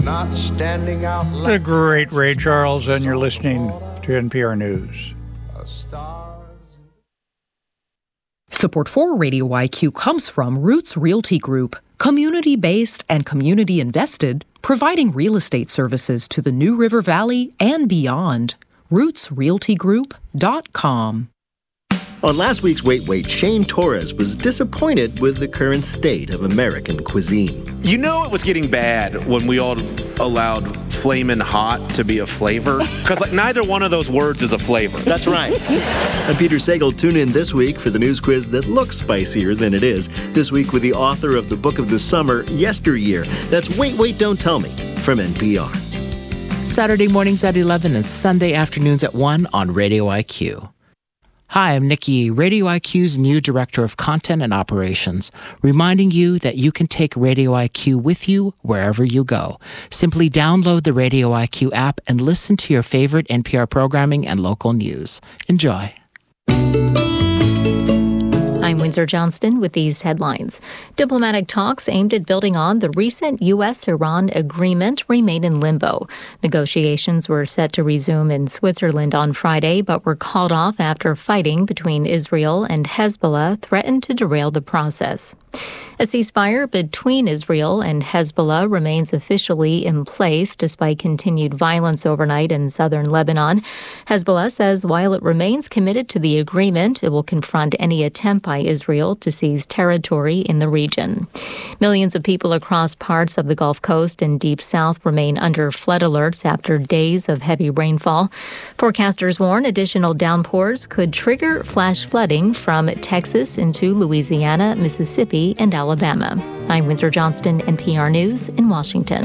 not standing out like The great Ray Charles, and you're listening to NPR News. Support for Radio IQ comes from Roots Realty Group, community-based and community-invested, providing real estate services to the New River Valley and beyond. RootsRealtyGroup.com. On last week's Wait, Shane Torres was disappointed with the current state of American cuisine. You know it was getting bad when we all allowed flamin' hot to be a flavor? Because neither one of those words is a flavor. That's right. I'm Peter Sagal. Tune in this week for the news quiz that looks spicier than it is. This week with the author of the book of the summer, Yesteryear. That's Wait, Don't Tell Me from NPR. Saturday mornings at 11 and Sunday afternoons at 1 on Radio IQ. Hi, I'm Nikki, Radio IQ's new Director of Content and Operations, reminding you that you can take Radio IQ with you wherever you go. Simply download the Radio IQ app and listen to your favorite NPR programming and local news. Enjoy. I'm Windsor Johnston with these headlines. Diplomatic talks aimed at building on the recent U.S.-Iran agreement remain in limbo. Negotiations were set to resume in Switzerland on Friday, but were called off after fighting between Israel and Hezbollah threatened to derail the process. A ceasefire between Israel and Hezbollah remains officially in place despite continued violence overnight in southern Lebanon. Hezbollah says while it remains committed to the agreement, it will confront any attempt by Israel to seize territory in the region. Millions of people across parts of the Gulf Coast and Deep South remain under flood alerts after days of heavy rainfall. Forecasters warn additional downpours could trigger flash flooding from Texas into Louisiana, Mississippi, and Alabama. I'm Windsor Johnston, NPR News in Washington.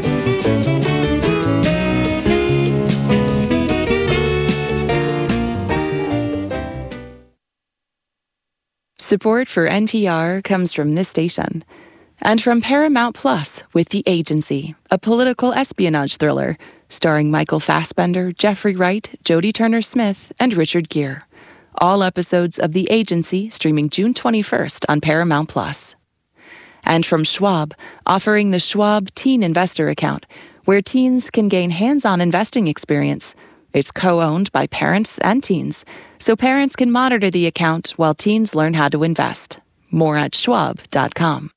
Support for NPR comes from this station and from Paramount Plus with The Agency, a political espionage thriller starring Michael Fassbender, Jeffrey Wright, Jodie Turner-Smith, and Richard Gere. All episodes of The Agency streaming June 21st on Paramount Plus. And from Schwab, offering the Schwab Teen Investor Account, where teens can gain hands-on investing experience. It's co-owned by parents and teens, so parents can monitor the account while teens learn how to invest. More at schwab.com.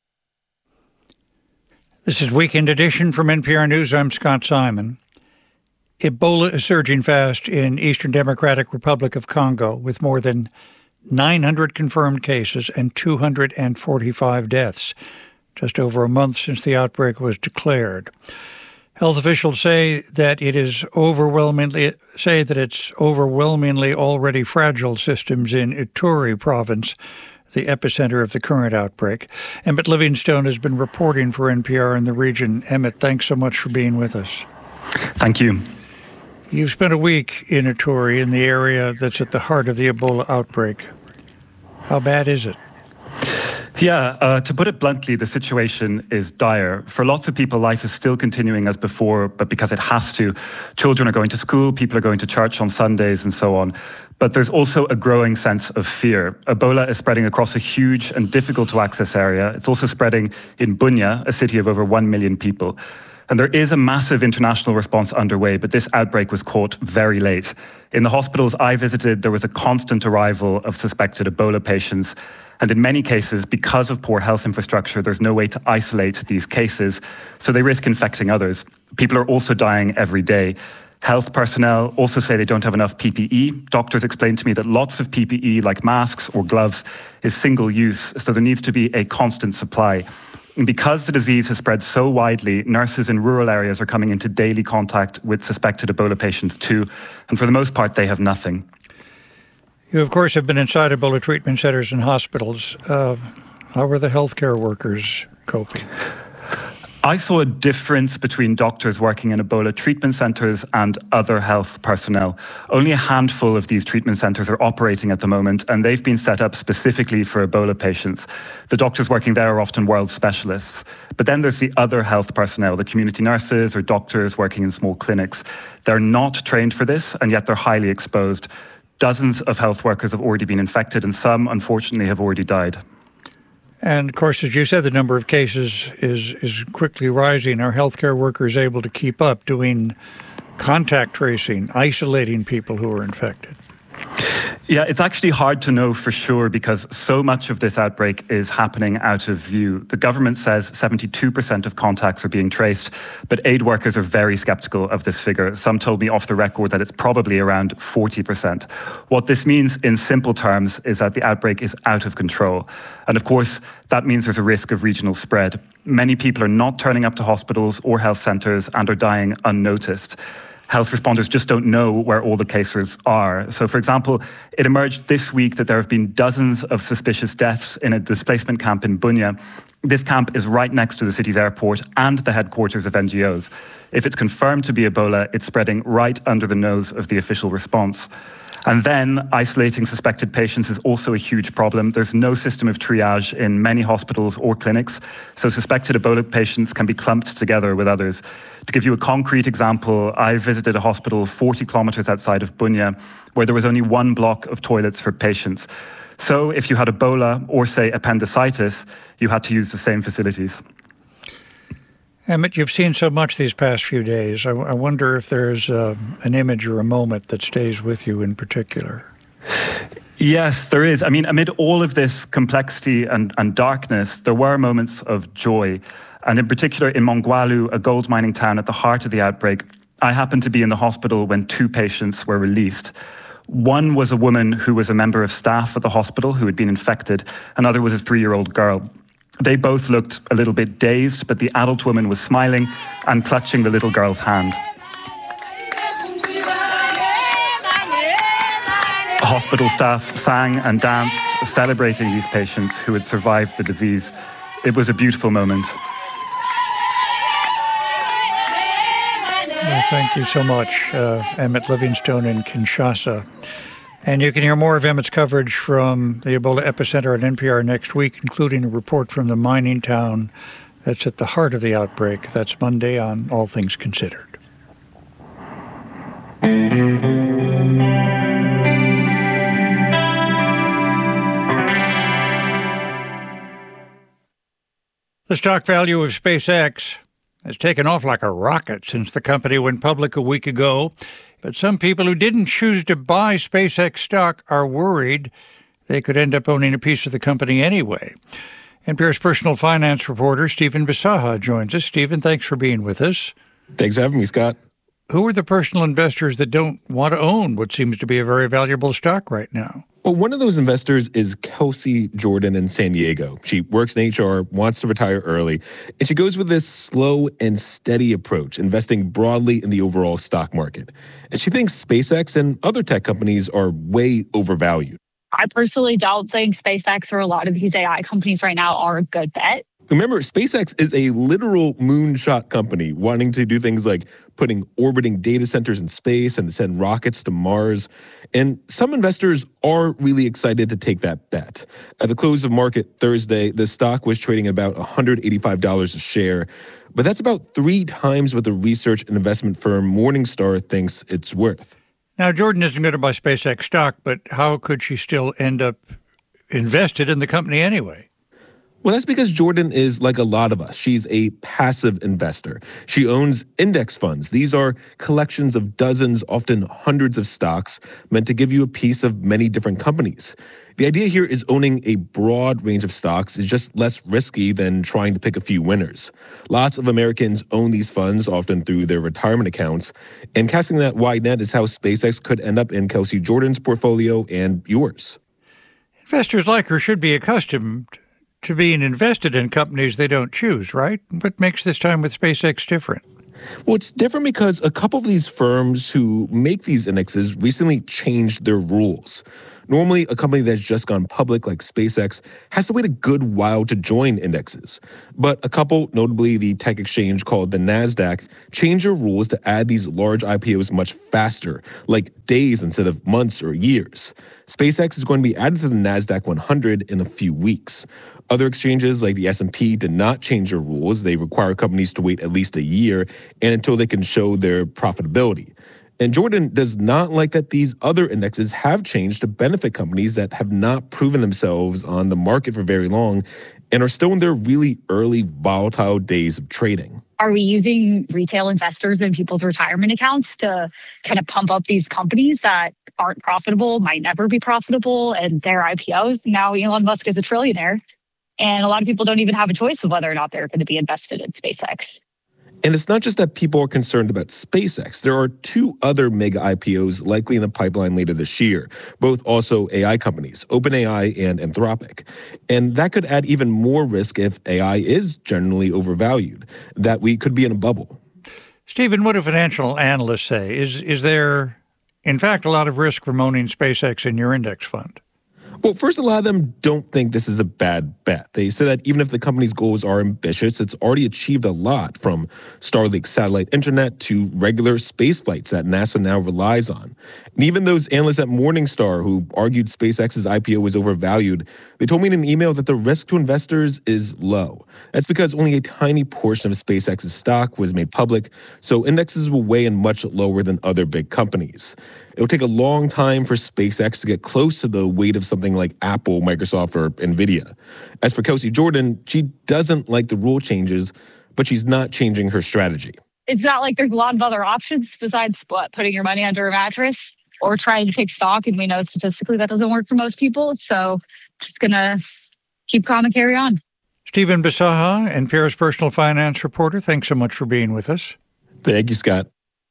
This is Weekend Edition from NPR News. I'm Scott Simon. Ebola is surging fast in Eastern Democratic Republic of Congo, with more than 900 confirmed cases and 245 deaths, just over a month since the outbreak was declared. Health officials say that it's overwhelmingly already fragile systems in Ituri province, the epicenter of the current outbreak. Emmett Livingstone has been reporting for NPR in the region. Emmett, thanks so much for being with us. Thank you. You've spent a week in Ituri, in the area that's at the heart of the Ebola outbreak. How bad is it? Yeah, to put it bluntly, the situation is dire. For lots of people, life is still continuing as before, but because it has to. Children are going to school, people are going to church on Sundays, and so on. But there's also a growing sense of fear. Ebola is spreading across a huge and difficult-to-access area. It's also spreading in Bunia, a city of over 1 million people. And there is a massive international response underway, but this outbreak was caught very late. In the hospitals I visited, there was a constant arrival of suspected Ebola patients. And in many cases, because of poor health infrastructure, there's no way to isolate these cases, so they risk infecting others. People are also dying every day. Health personnel also say they don't have enough PPE. Doctors explained to me that lots of PPE, like masks or gloves, is single use, so there needs to be a constant supply. And because the disease has spread so widely, nurses in rural areas are coming into daily contact with suspected Ebola patients too, and for the most part, they have nothing. You, of course, have been inside Ebola treatment centers and hospitals. How are the healthcare workers coping? I saw a difference between doctors working in Ebola treatment centers and other health personnel. Only a handful of these treatment centers are operating at the moment, and they've been set up specifically for Ebola patients. The doctors working there are often world specialists. But then there's the other health personnel, the community nurses or doctors working in small clinics. They're not trained for this, and yet they're highly exposed. Dozens of health workers have already been infected, and some, unfortunately, have already died. And, of course, as you said, the number of cases is quickly rising. Are healthcare workers able to keep up doing contact tracing, isolating people who are infected? Yeah, it's actually hard to know for sure because so much of this outbreak is happening out of view. The government says 72% of contacts are being traced, but aid workers are very skeptical of this figure. Some told me off the record that it's probably around 40%. What this means in simple terms is that the outbreak is out of control. And of course, that means there's a risk of regional spread. Many people are not turning up to hospitals or health centres and are dying unnoticed. Health responders just don't know where all the cases are. So, for example, it emerged this week that there have been dozens of suspicious deaths in a displacement camp in Bunia. This camp is right next to the city's airport and the headquarters of NGOs. If it's confirmed to be Ebola, it's spreading right under the nose of the official response. And then isolating suspected patients is also a huge problem. There's no system of triage in many hospitals or clinics, so suspected Ebola patients can be clumped together with others. To give you a concrete example, I visited a hospital 40 kilometers outside of Bunia where there was only one block of toilets for patients. So if you had Ebola or, say, appendicitis, you had to use the same facilities. Emmett, you've seen so much these past few days. I wonder if there's an image or a moment that stays with you in particular. Yes, there is. I mean, amid all of this complexity and darkness, there were moments of joy. And in particular, in Mongwalu, a gold mining town at the heart of the outbreak, I happened to be in the hospital when 2 patients were released. One was a woman who was a member of staff at the hospital who had been infected. Another was a 3-year-old girl. They both looked a little bit dazed, but the adult woman was smiling and clutching the little girl's hand. Hospital staff sang and danced, celebrating these patients who had survived the disease. It was a beautiful moment. Well, thank you so much, Emmett Livingstone in Kinshasa. And you can hear more of Emmett's coverage from the Ebola epicenter at NPR next week, including a report from the mining town that's at the heart of the outbreak. That's Monday on All Things Considered. The stock value of SpaceX has taken off like a rocket since the company went public a week ago. But some people who didn't choose to buy SpaceX stock are worried they could end up owning a piece of the company anyway. NPR's personal finance reporter, Stephen Bisaha, joins us. Stephen, thanks for being with us. Thanks for having me, Scott. Who are the personal investors that don't want to own what seems to be a very valuable stock right now? Well, one of those investors is Kelsey Jordan in San Diego. She works in HR, wants to retire early, and she goes with this slow and steady approach, investing broadly in the overall stock market. And she thinks SpaceX and other tech companies are way overvalued. I personally don't think SpaceX or a lot of these AI companies right now are a good bet. Remember, SpaceX is a literal moonshot company wanting to do things like putting orbiting data centers in space and send rockets to Mars. And some investors are really excited to take that bet. At the close of market Thursday, the stock was trading at about $185 a share. But that's about 3 times what the research and investment firm Morningstar thinks it's worth. Now, Jordan isn't going to buy SpaceX stock, but how could she still end up invested in the company anyway? Well, that's because Jordan is like a lot of us. She's a passive investor. She owns index funds. These are collections of dozens, often hundreds of stocks meant to give you a piece of many different companies. The idea here is owning a broad range of stocks is just less risky than trying to pick a few winners. Lots of Americans own these funds, often through their retirement accounts. And casting that wide net is how SpaceX could end up in Kelsey Jordan's portfolio and yours. Investors like her should be accustomed to being invested in companies they don't choose, right? What makes this time with SpaceX different? Well, it's different because a couple of these firms who make these indexes recently changed their rules. Normally, a company that's just gone public like SpaceX has to wait a good while to join indexes. But a couple, notably the tech exchange called the NASDAQ, changed their rules to add these large IPOs much faster, like days instead of months or years. SpaceX is going to be added to the NASDAQ 100 in a few weeks. Other exchanges like the S&P did not change their rules. They require companies to wait at least a year and until they can show their profitability. And Jordan does not like that these other indexes have changed to benefit companies that have not proven themselves on the market for very long and are still in their really early volatile days of trading. Are we using retail investors in people's retirement accounts to kind of pump up these companies that aren't profitable, might never be profitable, and their IPOs? Now Elon Musk is a trillionaire, and a lot of people don't even have a choice of whether or not they're going to be invested in SpaceX. And it's not just that people are concerned about SpaceX. There are 2 other mega IPOs likely in the pipeline later this year, both also AI companies, OpenAI and Anthropic. And that could add even more risk if AI is generally overvalued, that we could be in a bubble. Stephen, what do financial analysts say? Is there, in fact, a lot of risk from owning SpaceX in your index fund? Well, first, a lot of them don't think this is a bad bet. They say that even if the company's goals are ambitious, it's already achieved a lot, from Starlink satellite internet to regular space flights that NASA now relies on. And even those analysts at Morningstar who argued SpaceX's IPO was overvalued, they told me in an email that the risk to investors is low. That's because only a tiny portion of SpaceX's stock was made public, so indexes will weigh in much lower than other big companies. It'll take a long time for SpaceX to get close to the weight of something like Apple, Microsoft, or NVIDIA. As for Kelsey Jordan, she doesn't like the rule changes, but she's not changing her strategy. It's not like there's a lot of other options besides putting your money under a mattress or trying to pick stock. And we know statistically that doesn't work for most people. So just going to keep calm and carry on. Stephen Bisaha, NPR's personal finance reporter, thanks so much for being with us. Thank you, Scott.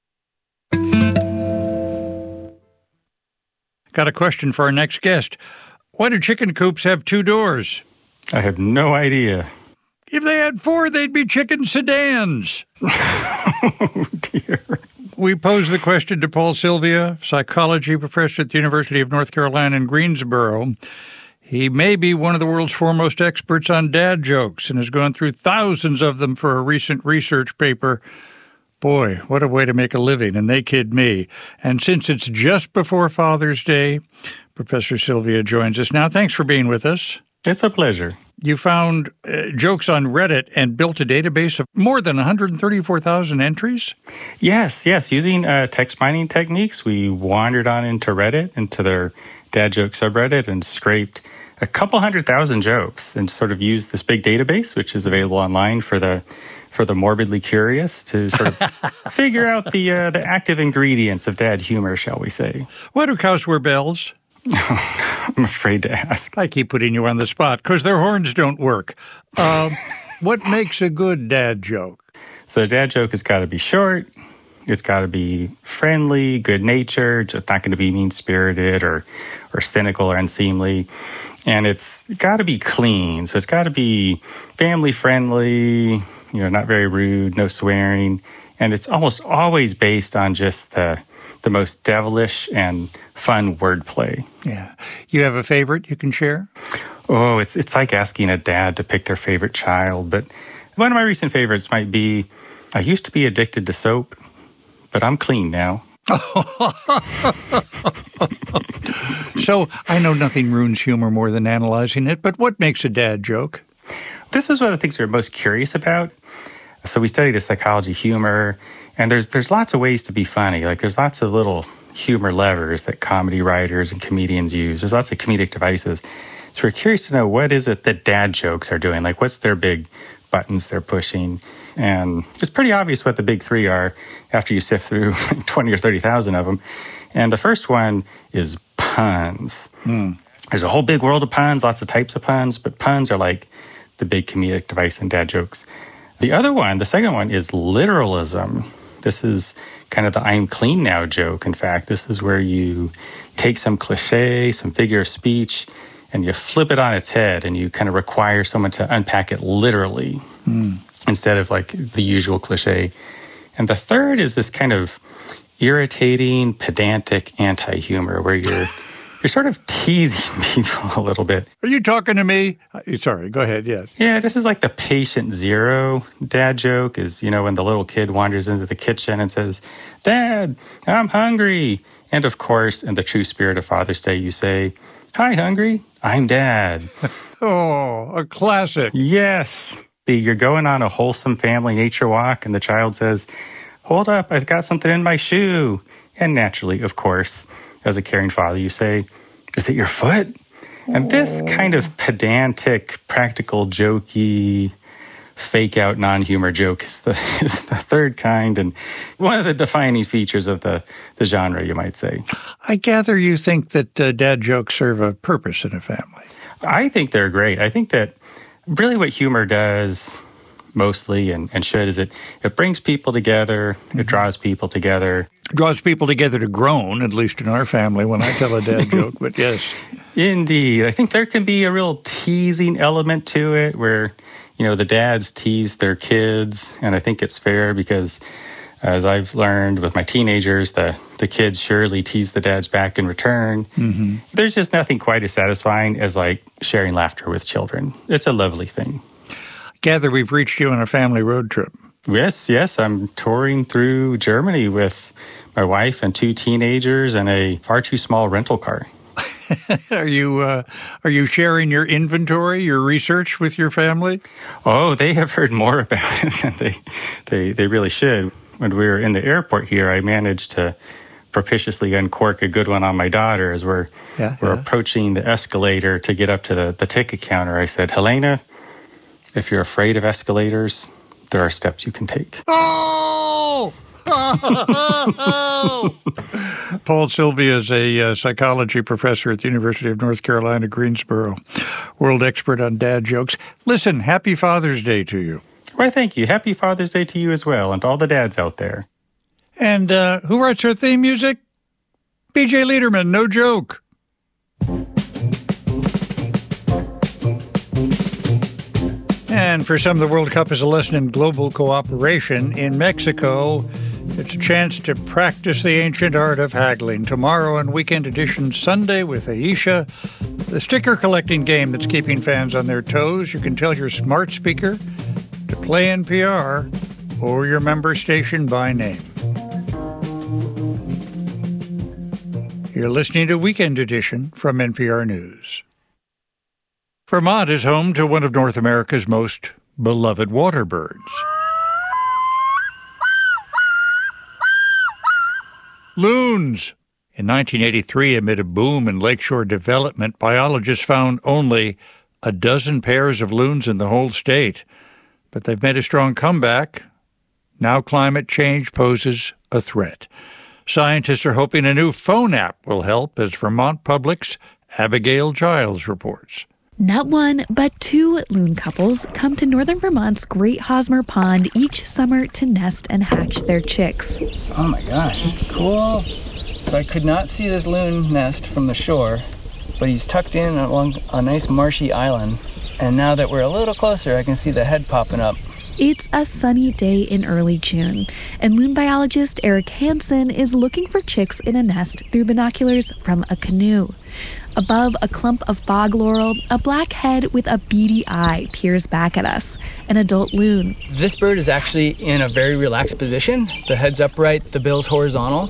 Got a question for our next guest. Why do chicken coops have 2 doors? I have no idea. If they had 4, they'd be chicken sedans. Oh, dear. We posed the question to Paul Sylvia, psychology professor at the University of North Carolina in Greensboro. He may be one of the world's foremost experts on dad jokes and has gone through thousands of them for a recent research paper. Boy, what a way to make a living, and they kid me. And since it's just before Father's Day, Professor Sylvia joins us now. Thanks for being with us. It's a pleasure. You found jokes on Reddit and built a database of more than 134,000 entries? Yes. Using text mining techniques, we wandered on into Reddit, into their dad joke subreddit, and scraped a couple 100,000 jokes and sort of used this big database, which is available online for the morbidly curious, to sort of figure out the active ingredients of dad humor, shall we say. Why do cows wear bells? I'm afraid to ask. I keep putting you on the spot because their horns don't work. What makes a good dad joke? So a dad joke has got to be short. It's got to be friendly, good-natured. It's not going to be mean-spirited or cynical or unseemly. And it's got to be clean. So it's got to be family-friendly, not very rude, no swearing. And it's almost always based on just the most devilish and fun wordplay. Yeah. You have a favorite you can share? Oh, it's like asking a dad to pick their favorite child. But one of my recent favorites might be, I used to be addicted to soap, but I'm clean now. So I know nothing ruins humor more than analyzing it, but what makes a dad joke? This is one of the things we're most curious about. So we study the psychology of humor, and there's lots of ways to be funny. Like there's lots of little humor levers that comedy writers and comedians use. There's lots of comedic devices. So we're curious to know, what is it that dad jokes are doing? Like what's their big buttons they're pushing? And it's pretty obvious what the big 3 are after you sift through 20 or 30,000 of them. And the first one is puns. There's a whole big world of puns, lots of types of puns, but puns are like the big comedic device in dad jokes. The other one, the second one, is literalism. This is kind of the I'm clean now joke. In fact, this is where you take some cliche, some figure of speech, and you flip it on its head, and you kind of require someone to unpack it literally instead of like the usual cliche. And the third is this kind of irritating, pedantic anti-humor where you're sort of teasing people a little bit. Are you talking to me? Sorry, go ahead, yes. Yeah, this is like the patient zero dad joke is, when the little kid wanders into the kitchen and says, "Dad, I'm hungry." And of course, in the true spirit of Father's Day, you say, "Hi, hungry? I'm Dad." Oh, a classic. Yes. You're going on a wholesome family nature walk, and the child says, "Hold up, I've got something in my shoe." And naturally, of course, as a caring father, you say, "Is it your foot?" And this kind of pedantic, practical, jokey, fake-out non-humor joke is the third kind, and one of the defining features of the genre, you might say. I gather you think that dad jokes serve a purpose in a family. I think they're great. I think that really what humor does mostly and should is it brings people together, it draws people together. Draws people together to groan, at least in our family, when I tell a dad joke, but yes. Indeed. I think there can be a real teasing element to it where, the dads tease their kids, and I think it's fair because, as I've learned with my teenagers, the kids surely tease the dads back in return. Mm-hmm. There's just nothing quite as satisfying as, sharing laughter with children. It's a lovely thing. Gather we've reached you on a family road trip. Yes. I'm touring through Germany with my wife and 2 teenagers and a far too small rental car. Are you sharing your inventory, your research with your family? Oh, they have heard more about it than they really should. When we were in the airport here, I managed to propitiously uncork a good one on my daughter as we're approaching the escalator to get up to the ticket counter. I said, Helena, if you're afraid of escalators, there are steps you can take. Oh! Paul Sylvia is a psychology professor at the University of North Carolina, Greensboro, world expert on dad jokes. Listen, happy Father's Day to you. Why, thank you. Happy Father's Day to you as well, and to all the dads out there. And who writes our theme music? BJ Liederman, no joke. And for some, the World Cup is a lesson in global cooperation. In Mexico, it's a chance to practice the ancient art of haggling. Tomorrow on Weekend Edition Sunday with Aisha, the sticker collecting game that's keeping fans on their toes. You can tell your smart speaker to play NPR or your member station by name. You're listening to Weekend Edition from NPR News. Vermont is home to one of North America's most beloved water birds. Loons. In 1983, amid a boom in lakeshore development, biologists found only a dozen pairs of loons in the whole state. But they've made a strong comeback. Now climate change poses a threat. Scientists are hoping a new phone app will help, as Vermont Public's Abigail Giles reports. Not one, but 2 loon couples come to northern Vermont's Great Hosmer Pond each summer to nest and hatch their chicks. Oh my gosh, cool. So I could not see this loon nest from the shore, but he's tucked in along a nice marshy island. And now that we're a little closer, I can see the head popping up. It's a sunny day in early June, and loon biologist Eric Hansen is looking for chicks in a nest through binoculars from a canoe. Above a clump of bog laurel, a black head with a beady eye peers back at us, an adult loon. This bird is actually in a very relaxed position. The head's upright, the bill's horizontal.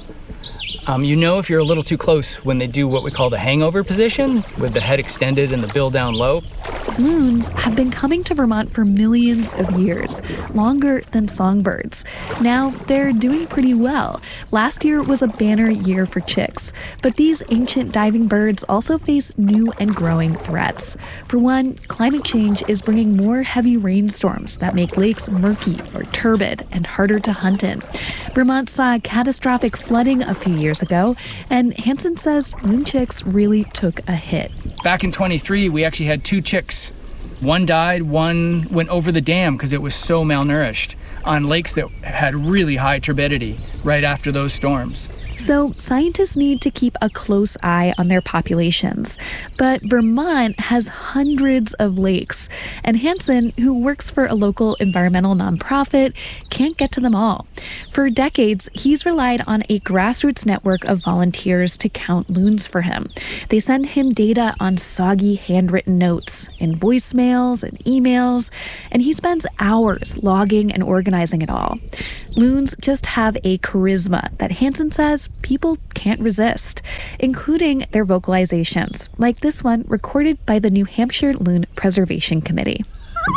You know if you're a little too close when they do what we call the hangover position, with the head extended and the bill down low. Loons have been coming to Vermont for millions of years, longer than songbirds. Now they're doing pretty well. Last year was a banner year for chicks, but these ancient diving birds also face new and growing threats. For one, climate change is bringing more heavy rainstorms that make lakes murky or turbid and harder to hunt in. Vermont saw catastrophic flooding a few years ago, and Hansen says loon chicks really took a hit. Back in 23, we actually had 2 chicks. One died, one went over the dam because it was so malnourished on lakes that had really high turbidity right after those storms. So scientists need to keep a close eye on their populations. But Vermont has hundreds of lakes, and Hansen, who works for a local environmental nonprofit, can't get to them all. For decades, he's relied on a grassroots network of volunteers to count loons for him. They send him data on soggy handwritten notes, in voicemails and emails, and he spends hours logging and organizing it all. Loons just have a charisma that Hansen says people can't resist, including their vocalizations, like this one recorded by the New Hampshire Loon Preservation Committee.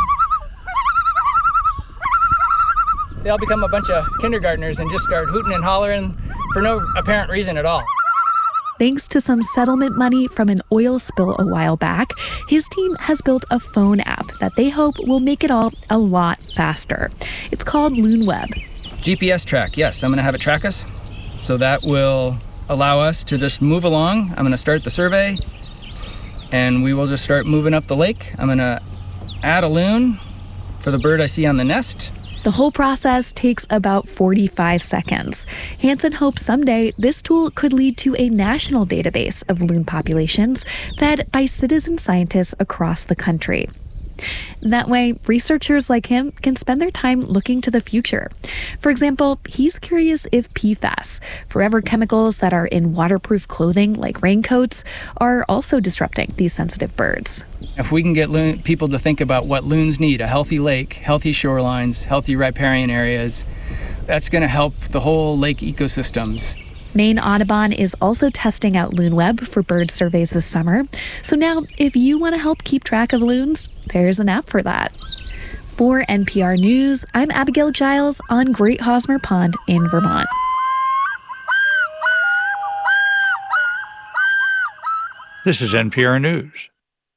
They all become a bunch of kindergartners and just start hooting and hollering for no apparent reason at all. Thanks to some settlement money from an oil spill a while back, his team has built a phone app that they hope will make it all a lot faster. It's called LoonWeb. GPS track, yes, I'm going to have it track us. So that will allow us to just move along. I'm going to start the survey, and we will just start moving up the lake. I'm going to add a loon for the bird I see on the nest. The whole process takes about 45 seconds. Hansen hopes someday this tool could lead to a national database of loon populations fed by citizen scientists across the country. That way, researchers like him can spend their time looking to the future. For example, he's curious if PFAS, forever chemicals that are in waterproof clothing like raincoats, are also disrupting these sensitive birds. If we can get people to think about what loons need, a healthy lake, healthy shorelines, healthy riparian areas, that's going to help the whole lake ecosystems. Maine Audubon is also testing out LoonWeb for bird surveys this summer. So now, if you want to help keep track of loons, there's an app for that. For NPR News, I'm Abigail Giles on Great Hosmer Pond in Vermont. This is NPR News.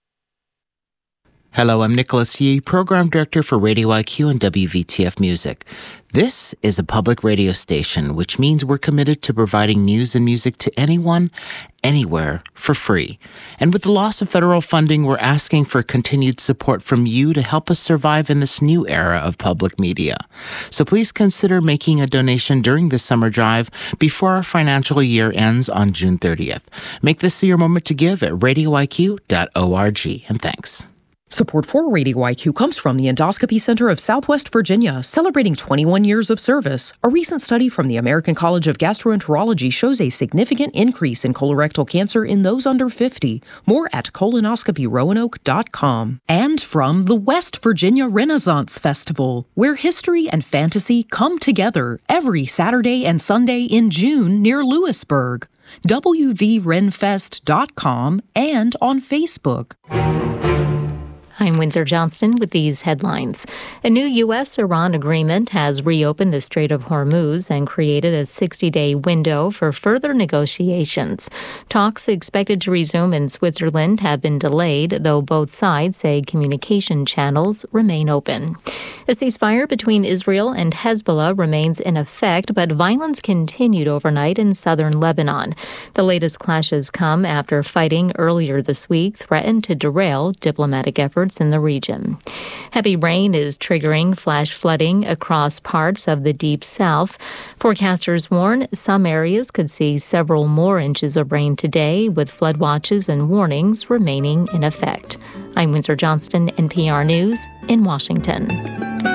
Hello, I'm Nicholas Yee, Program Director for Radio IQ and WVTF Music. This is a public radio station, which means we're committed to providing news and music to anyone, anywhere, for free. And with the loss of federal funding, we're asking for continued support from you to help us survive in this new era of public media. So please consider making a donation during the summer drive before our financial year ends on June 30th. Make this your moment to give at radioiq.org. And thanks. Support for Radio IQ comes from the Endoscopy Center of Southwest Virginia, celebrating 21 years of service. A recent study from the American College of Gastroenterology shows a significant increase in colorectal cancer in those under 50. More at colonoscopyroanoke.com. And from the West Virginia Renaissance Festival, where history and fantasy come together every Saturday and Sunday in June near Lewisburg. WVRenfest.com and on Facebook. I'm Windsor Johnston with these headlines. A new U.S.-Iran agreement has reopened the Strait of Hormuz and created a 60-day window for further negotiations. Talks expected to resume in Switzerland have been delayed, though both sides say communication channels remain open. A ceasefire between Israel and Hezbollah remains in effect, but violence continued overnight in southern Lebanon. The latest clashes come after fighting earlier this week threatened to derail diplomatic efforts in the region. Heavy rain is triggering flash flooding across parts of the Deep South. Forecasters warn some areas could see several more inches of rain today, with flood watches and warnings remaining in effect. I'm Windsor Johnston, NPR News in Washington.